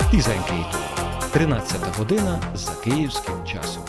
12 óra. 13 година за київським часом.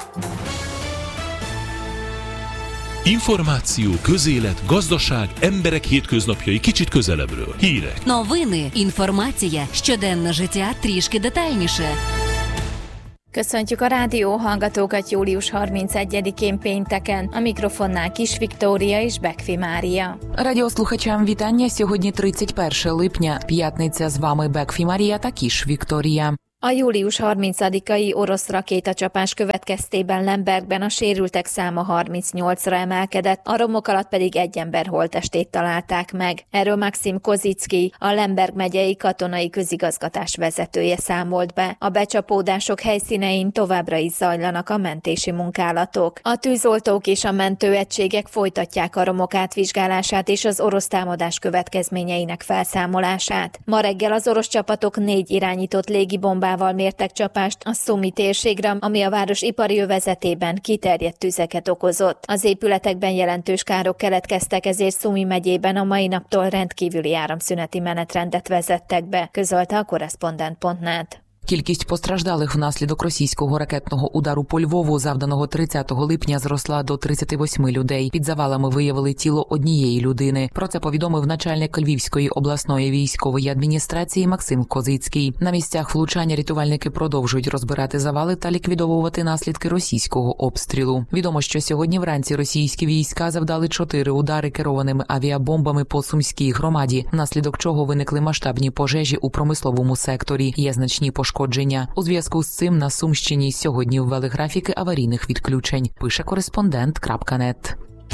Információ, közélet, gazdaság, emberek hétköznapjai kicsit közelebbről. Hírek. Новини, інформація, щоденне життя трішки детальніше. Köszöntjük a rádió hallgatókat július 31-én pénteken. A mikrofonnál Kis Viktória és Bekfi Mária. Радіослухачам вітання. Сьогодні 31 липня. П'ятниця. З вами Bekfi Mária та Kis Viktória. A július 30-ai orosz rakétacsapás következtében Lembergben a sérültek száma 38-ra emelkedett, a romok alatt pedig egy ember holttestét találták meg. Erről Maxim Kozicki, a Lemberg megyei katonai közigazgatás vezetője számolt be. A becsapódások helyszínein továbbra is zajlanak a mentési munkálatok. A tűzoltók és a mentőegységek folytatják a romok átvizsgálását és az orosz támadás következményeinek felszámolását. Ma reggel az orosz csapatok 4 irányított légibombával mértek csapást a Szumi térségre, ami a város ipari övezetében kiterjedt tüzeket okozott. Az épületekben jelentős károk keletkeztek, ezért Szumi megyében a mai naptól rendkívüli áramszüneti menetrendet vezettek be, közölte a Korrespondent.net. Кількість постраждалих внаслідок російського ракетного удару по Львову, завданого 30 липня, зросла до 38 людей. Під завалами виявили тіло однієї людини. Про це повідомив начальник Львівської обласної військової адміністрації Максим Козицький. На місцях влучання рятувальники продовжують розбирати завали та ліквідовувати наслідки російського обстрілу. Відомо, що сьогодні вранці російські війська завдали 4 удари керованими авіабомбами по Сумській громаді, внаслідок чого виникли масштабні пожежі у промисловому секторі. Є значні пошкодження. У зв'язку з цим на Сумщині сьогодні ввели графіки аварійних відключень, пише Korrespondent.net.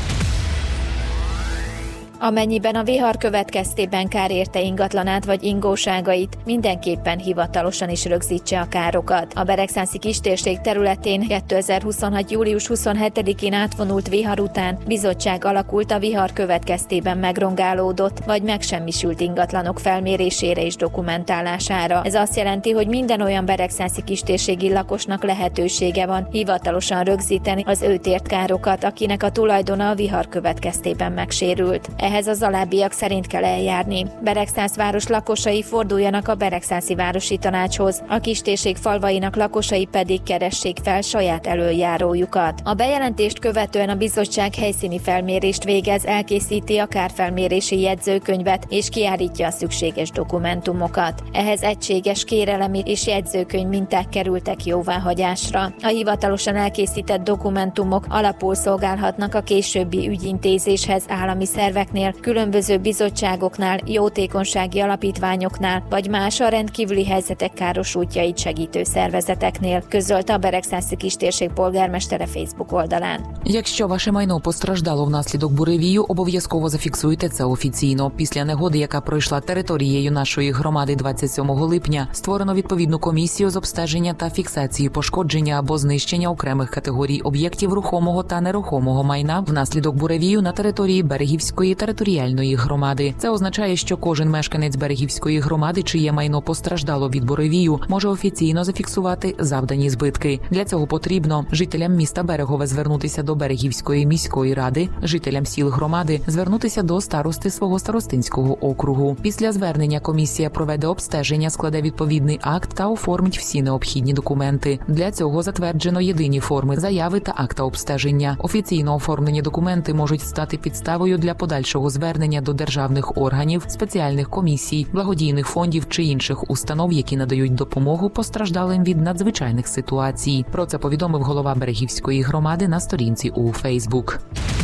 Amennyiben a vihar következtében kár érte ingatlanát vagy ingóságait, mindenképpen hivatalosan is rögzítse a károkat. A Beregszászi kistérség területén 2026. július 27-én átvonult vihar után bizottság alakult a vihar következtében megrongálódott vagy megsemmisült ingatlanok felmérésére és dokumentálására. Ez azt jelenti, hogy minden olyan beregszászi kistérségi lakosnak lehetősége van hivatalosan rögzíteni az őt ért károkat, akinek a tulajdona a vihar következtében megsérült. Ehhez az alábbiak szerint kell eljárni. Beregszász város lakosai forduljanak a Beregszászi Városi Tanácshoz, a kistérség falvainak lakosai pedig keressék fel saját elöljárójukat. A bejelentést követően a bizottság helyszíni felmérést végez, elkészíti a kárfelmérési jegyzőkönyvet és kiállítja a szükséges dokumentumokat. Ehhez egységes kérelemi és jegyzőkönyv minták kerültek jóváhagyásra. A hivatalosan elkészített dokumentumok alapul szolgálhatnak a későbbi ügyintézéshez állami szerveknél, különböző bizottságoknál, jótékonysági alapítványoknál, vagy más a rendkívüli helyzetek károsultjait segítő szervezeteknél, közölte a Beregszászi kistérség polgármestere Facebook oldalán. Якщо ваше майно постраждало внаслідок буревію, обов'язково зафіксуйте це офіційно. Після негоди, яка пройшла територією нашої громади 27 липня, створено відповідну комісію з обстеження та фіксації пошкодження або знищення окремих категорій об'єктів рухомого та нерухомого майна внаслідок буревію на території Берегівської територіальної громади. Це означає, що кожен мешканець Берегівської громади, чиє майно постраждало від буревію, може офіційно зафіксувати завдані збитки. Для цього потрібно жителям міста Берегове звернутися до Берегівської міської ради, жителям сіл громади звернутися до старости свого старостинського округу. Після звернення комісія проведе обстеження, складе відповідний акт та оформить всі необхідні документи. Для цього затверджено єдині форми заяви та акта обстеження. Офіційно оформлені документи можуть стати підставою для подальшого звернення до державних органів, спеціальних комісій, благодійних фондів чи інших установ, які надають допомогу постраждалим від надзвичайних ситуацій. Про це повідомив голова Берегівської громади на сторінці у Фейсбук.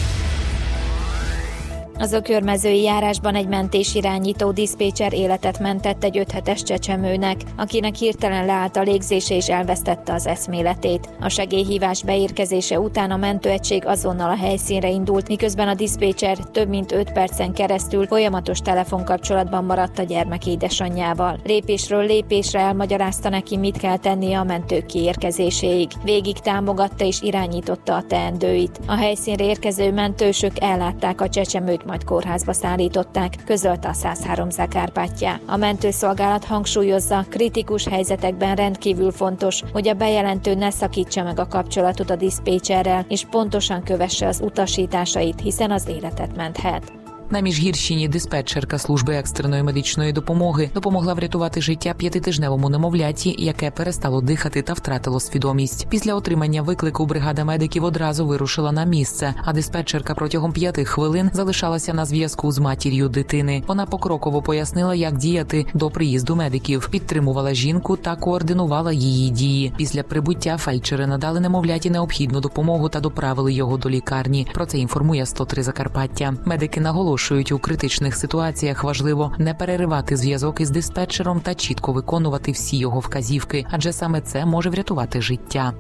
Az Ökörmezői járásban egy mentésirányító diszpécser életet mentett egy 5 hetes csecsemőnek, akinek hirtelen leállt a légzése és elvesztette az eszméletét. A segélyhívás beérkezése után a mentőegység azonnal a helyszínre indult, miközben a diszpécser több mint 5 percen keresztül folyamatos telefonkapcsolatban maradt a gyermek édesanyjával. Lépésről lépésre elmagyarázta neki, mit kell tennie a mentők kiérkezéséig. Végig támogatta és irányította a teendőit. A helyszínre érkező mentősök ellátták a csecsemőt, majd kórházba szállították, közölte a 103 Zakárpáttya. A mentőszolgálat hangsúlyozza, kritikus helyzetekben rendkívül fontos, hogy a bejelentő ne szakítsa meg a kapcsolatot a diszpécserrel, és pontosan kövesse az utasításait, hiszen az életet menthet. На Міжгірщині диспетчерка служби екстреної медичної допомоги допомогла врятувати життя 5-тижневому немовляті, яке перестало дихати та втратило свідомість. Після отримання виклику бригада медиків одразу вирушила на місце, а диспетчерка протягом 5 хвилин залишалася на зв'язку з матір'ю дитини. Вона покроково пояснила, як діяти до приїзду медиків, підтримувала жінку та координувала її дії. Після прибуття фельдшери надали немовляті необхідну допомогу та доправили його до лікарні. Про це інформує 103 Закарпаття. Медики наголошують, у критичних ситуаціях важливо не переривати зв'язок із диспетчером та чітко виконувати всі його вказівки, адже саме це може врятувати життя.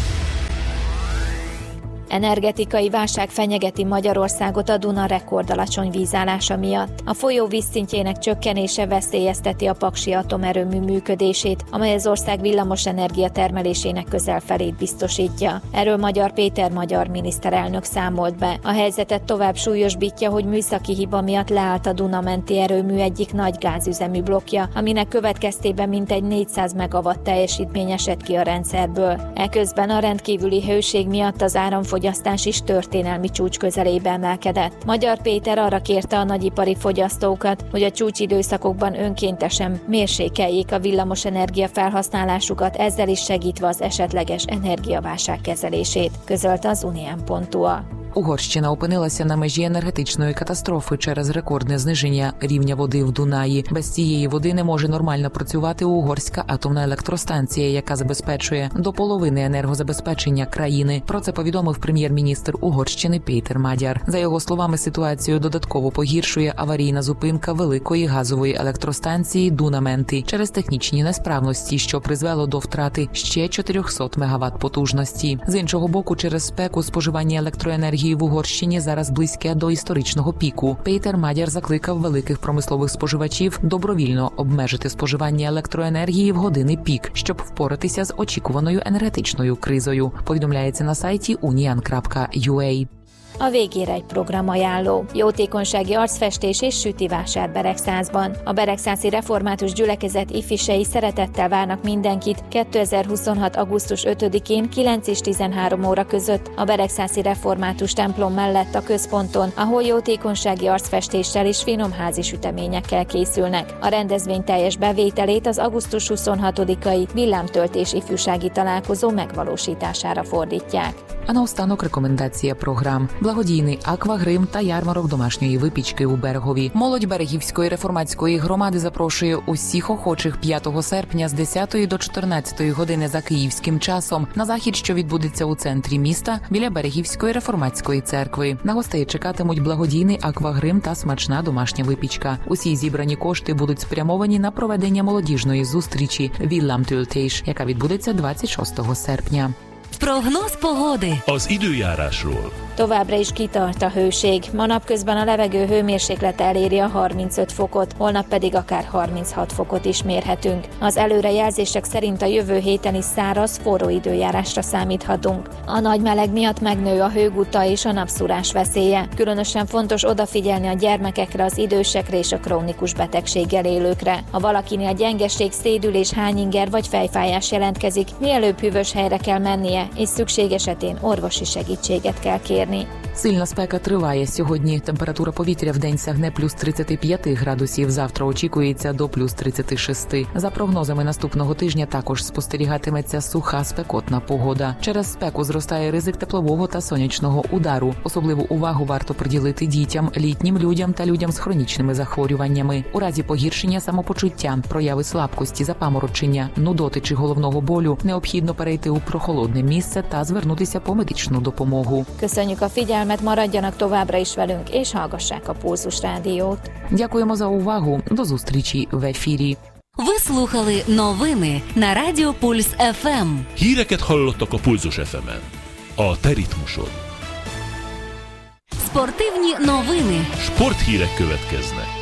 Energetikai válság fenyegeti Magyarországot a Duna rekordalacsony vízállása miatt. A folyó vízszintjének csökkenése veszélyezteti a paksi atomerőmű működését, amely az ország villamosenergia termelésének közel felét biztosítja. Erről Magyar Péter magyar miniszterelnök számolt be. A helyzetet tovább súlyosbítja, hogy műszaki hiba miatt leállt a Duna menti erőmű egyik nagy gázüzemű blokkja, aminek következtében mintegy 400 megawatt teljesítmény esett ki a rendszerből. Eközben a rendkívüli hőség miatt az áramfogyasztás is történelmi csúcs közelébe emelkedett. Magyar Péter arra kérte a nagyipari fogyasztókat, hogy a csúcsidőszakokban önkéntesen mérsékeljék a villamosenergia felhasználásukat, ezzel is segítve az esetleges energiaválság kezelését, közölte az Unian.ua. Угорщина опинилася на межі енергетичної катастрофи через рекордне зниження рівня води в Дунаї. Без цієї води не може нормально працювати угорська атомна електростанція, яка забезпечує до половини енергозабезпечення країни. Про це повідомив прем'єр-міністр Угорщини Péter Magyar. За його словами, ситуацію додатково погіршує аварійна зупинка великої газової електростанції Duna Menti через технічні несправності, що призвело до втрати ще 400 МВт потужності. З іншого боку, через спеку споживання електроенергії в Угорщині зараз близьке до історичного піку. Péter Magyar закликав великих промислових споживачів добровільно обмежити споживання електроенергії в години пік, щоб впоратися з очікуваною енергетичною кризою. Повідомляється на сайті unian.ua. A végére egy programajánló. Jótékonysági arcfestés és sütivásár Beregszászban. A beregszászi református gyülekezet ifisei szeretettel várnak mindenkit 2026. augusztus 5-én 9 és 13 óra között a beregszászi református templom mellett a központon, ahol jótékonysági arcfestéssel és finomházi süteményekkel készülnek. A rendezvény teljes bevételét az augusztus 26-ai villámtöltés ifjúsági találkozó megvalósítására fordítják. А наостанок рекомендація програм. Благодійний аквагрим та ярмарок домашньої випічки у Берегові. Молодь Берегівської реформатської громади запрошує усіх охочих 5 серпня з 10 до 14 години за київським часом на захід, що відбудеться у центрі міста біля Берегівської реформатської церкви. На гостей чекатимуть благодійний аквагрим та смачна домашня випічка. Усі зібрані кошти будуть спрямовані на проведення молодіжної зустрічі «Villámtöltés», яка відбудеться 26 серпня. Прогноз погоди. Az időjárásról. Továbbra is kitart a hőség. Ma napközben a levegő hőmérséklete eléri a 35 fokot, holnap pedig akár 36 fokot is mérhetünk. Az előrejelzések szerint a jövő héten is száraz, forró időjárásra számíthatunk. A nagy meleg miatt megnő a hőguta és a napszúrás veszélye. Különösen fontos odafigyelni a gyermekekre, az idősekre és a krónikus betegséggel élőkre. Ha valakinél gyengeség, szédülés, hányinger vagy fejfájás jelentkezik, mielőbb hűvös helyre kell mennie, és szükség esetén orvosi segítséget kell kérni. Сильна спека триває сьогодні. Температура повітря вдень сягне плюс 35 градусів. Завтра очікується до плюс 36. За прогнозами наступного тижня також спостерігатиметься суха спекотна погода. Через спеку зростає ризик теплового та сонячного удару. Особливу увагу варто приділити дітям, літнім людям та людям з хронічними захворюваннями. У разі погіршення самопочуття, прояви слабкості, запаморочення, нудоти чи головного болю необхідно перейти у прохолодне місце та звернутися по медичну допомогу. Köszönjük a figyelmet, maradjanak továbbra is velünk, és hallgassák a Pulzus Rádiót. Дякуємо за увагу. До зустрічі в ефірі. Ви слухали новини на Радіо Пульс ФМ. Híreket hallottak a Pulzus FM-en. A te ritmusod. Спортивні новини. Sporthírek következnek.